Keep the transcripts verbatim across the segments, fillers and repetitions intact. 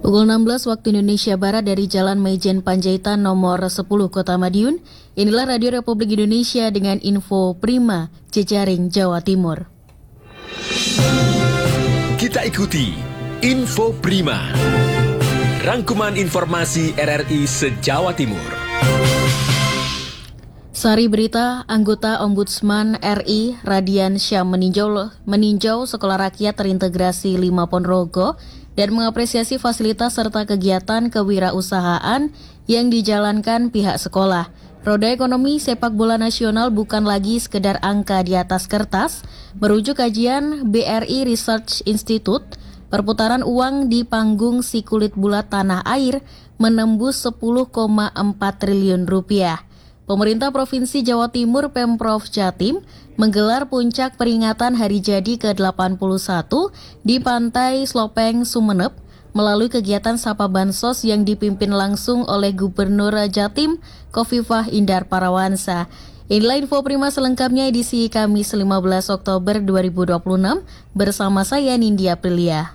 Pukul enam belas waktu Indonesia Barat dari Jalan Maijen Panjaitan nomor sepuluh Kota Madiun. Inilah Radio Republik Indonesia dengan info Prima, Jejaring Jawa Timur. Kita ikuti Info Prima, rangkuman informasi R R I se-Jawa Timur. Sari berita, anggota Ombudsman R I Radian Syam meninjau, meninjau Sekolah Rakyat Terintegrasi lima Ponorogo dan mengapresiasi fasilitas serta kegiatan kewirausahaan yang dijalankan pihak sekolah. Roda ekonomi sepak bola nasional bukan lagi sekedar angka di atas kertas. Merujuk kajian B R I Research Institute, perputaran uang di panggung si kulit bulat tanah air menembus sepuluh koma empat triliun rupiah. Pemerintah Provinsi Jawa Timur Pemprov Jatim menggelar puncak peringatan Hari Jadi ke delapan puluh satu di Pantai Slopeng, Sumeneb melalui kegiatan Sapa Bansos yang dipimpin langsung oleh Gubernur Jatim Khofifah Indar Parawansa. Inilah info Prima selengkapnya edisi Kamis lima belas Oktober dua ribu dua puluh enam bersama saya Nindya Aprilia.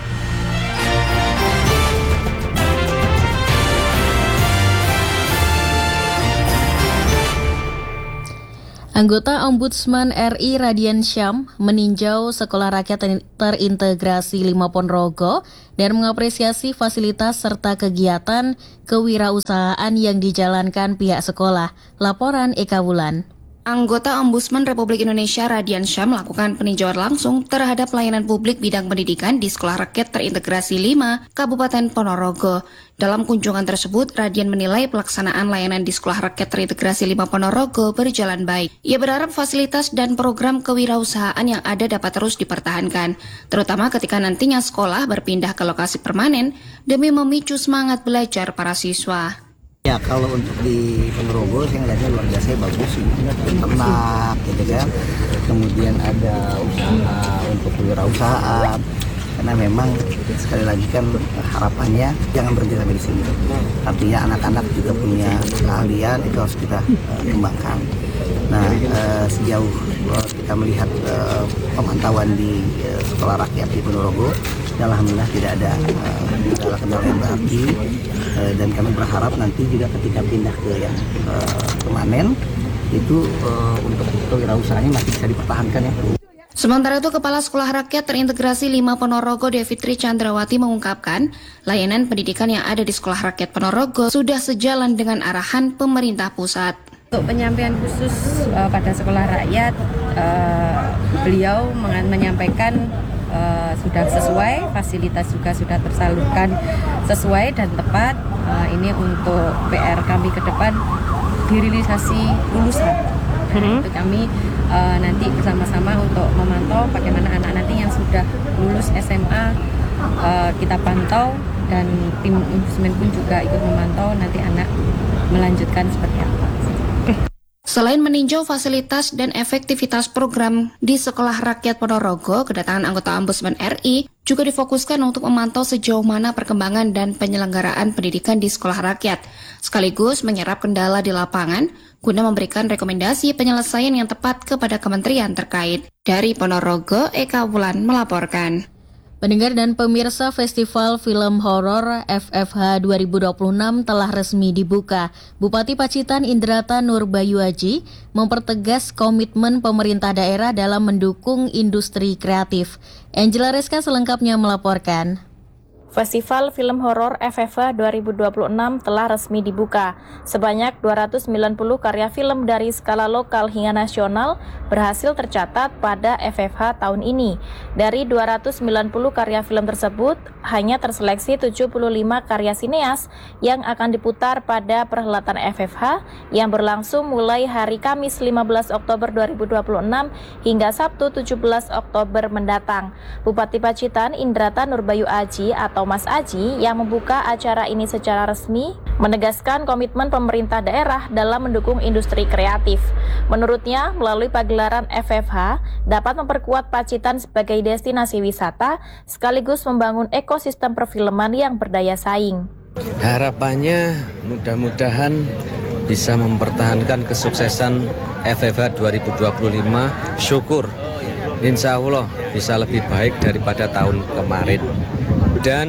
Anggota Ombudsman R I Radian Syam meninjau Sekolah Rakyat Terintegrasi lima Ponorogo dan mengapresiasi fasilitas serta kegiatan kewirausahaan yang dijalankan pihak sekolah. Laporan Eka Wulan. Anggota Ombudsman Republik Indonesia Radian Syam melakukan peninjauan langsung terhadap pelayanan publik bidang pendidikan di Sekolah Rakyat Terintegrasi lima, Kabupaten Ponorogo. Dalam kunjungan tersebut, Radian menilai pelaksanaan layanan di Sekolah Rakyat Terintegrasi lima Ponorogo berjalan baik. Ia berharap fasilitas dan program kewirausahaan yang ada dapat terus dipertahankan, terutama ketika nantinya sekolah berpindah ke lokasi permanen demi memicu semangat belajar para siswa. Ya, kalau untuk di Ponorogo saya ngeliatnya luar biasa bagus, ternak gitu kan. Kemudian ada usaha untuk kewirausahaan. Karena memang sekali lagi kan harapannya jangan berhenti sampai di sini. Artinya anak-anak juga punya keahlian, itu harus kita uh, kembangkan. Nah, uh, sejauh uh, kita melihat uh, pemantauan di uh, Sekolah Rakyat di Ponorogo, alhamdulillah tidak ada kendala-kendala uh, yang berarti. Uh, dan kami berharap nanti juga ketika pindah ke yang uh, permanen itu uh, untuk kewirausahaannya masih bisa dipertahankan ya. Sementara itu, Kepala Sekolah Rakyat Terintegrasi lima Ponorogo Devitri Chandrawati mengungkapkan, layanan pendidikan yang ada di Sekolah Rakyat Ponorogo sudah sejalan dengan arahan pemerintah pusat. Untuk penyampaian khusus uh, pada Sekolah Rakyat, uh, beliau menyampaikan uh, sudah sesuai, fasilitas juga sudah tersalurkan sesuai dan tepat. Uh, ini untuk P R kami ke depan, dirilisasi lulusan. Hmm. Itu kami uh, nanti bersama-sama untuk memantau bagaimana anak nanti yang sudah lulus S M A uh, kita pantau, dan tim ombudsman pun juga ikut memantau nanti anak melanjutkan seperti apa. Selain meninjau fasilitas dan efektivitas program di Sekolah Rakyat Ponorogo, kedatangan anggota Ombudsman R I juga difokuskan untuk memantau sejauh mana perkembangan dan penyelenggaraan pendidikan di sekolah rakyat, sekaligus menyerap kendala di lapangan guna memberikan rekomendasi penyelesaian yang tepat kepada kementerian terkait. Dari Ponorogo, Eka Wulan melaporkan. Pendengar dan pemirsa, Festival Film Horor F F H dua ribu dua puluh enam telah resmi dibuka. Bupati Pacitan Indrata Nurbayu Aji mempertegas komitmen pemerintah daerah dalam mendukung industri kreatif. Angela Reska selengkapnya melaporkan. Festival Film Horor F F H dua ribu dua puluh enam telah resmi dibuka. Sebanyak dua ratus sembilan puluh karya film dari skala lokal hingga nasional berhasil tercatat pada F F H tahun ini. Dari dua ratus sembilan puluh karya film tersebut, hanya terseleksi tujuh puluh lima karya sineas yang akan diputar pada perhelatan F F H yang berlangsung mulai hari Kamis lima belas Oktober dua ribu dua puluh enam hingga Sabtu tujuh belas Oktober mendatang. Bupati Pacitan Indrata Nurbayu Aji atau Mas Aji yang membuka acara ini secara resmi menegaskan komitmen pemerintah daerah dalam mendukung industri kreatif. Menurutnya, melalui pagelaran F F H dapat memperkuat Pacitan sebagai destinasi wisata sekaligus membangun ekosistem perfilman yang berdaya saing. Harapannya mudah-mudahan bisa mempertahankan kesuksesan F F H dua ribu dua puluh lima. Syukur insya Allah bisa lebih baik daripada tahun kemarin. Dan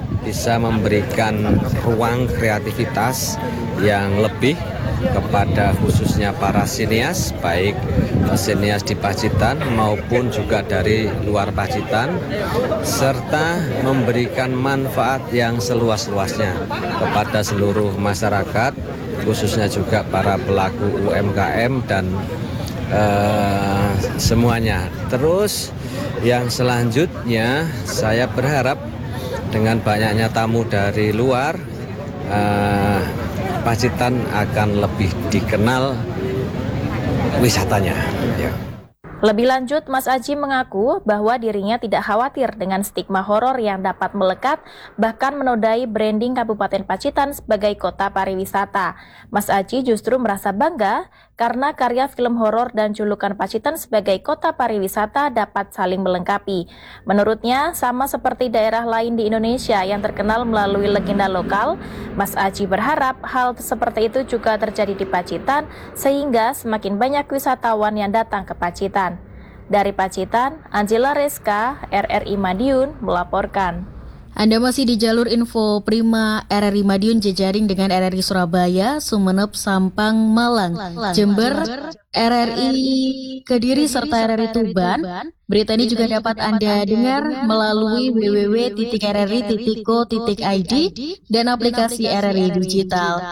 bisa memberikan ruang kreativitas yang lebih kepada khususnya para sinias, baik sinias di Pacitan maupun juga dari luar Pacitan, serta memberikan manfaat yang seluas-luasnya kepada seluruh masyarakat, khususnya juga para pelaku U M K M dan uh, semuanya. Terus yang selanjutnya saya berharap dengan banyaknya tamu dari luar, uh, Pacitan akan lebih dikenal wisatanya. Ya. Lebih lanjut, Mas Aji mengaku bahwa dirinya tidak khawatir dengan stigma horor yang dapat melekat, bahkan menodai branding Kabupaten Pacitan sebagai kota pariwisata. Mas Aji justru merasa bangga karena karya film horor dan julukan Pacitan sebagai kota pariwisata dapat saling melengkapi. Menurutnya, sama seperti daerah lain di Indonesia yang terkenal melalui legenda lokal, Mas Aji berharap hal seperti itu juga terjadi di Pacitan, sehingga semakin banyak wisatawan yang datang ke Pacitan. Dari Pacitan, Angela Reska, R R I Madiun, melaporkan. Anda masih di jalur info Prima R R I Madiun jejaring dengan R R I Surabaya, Sumeneb, Sampang, Malang, Jember, R R I Kediri, serta R R I Tuban. Berita ini juga dapat Anda dengar melalui w w w titik r r i titik co titik i d dan aplikasi R R I Digital.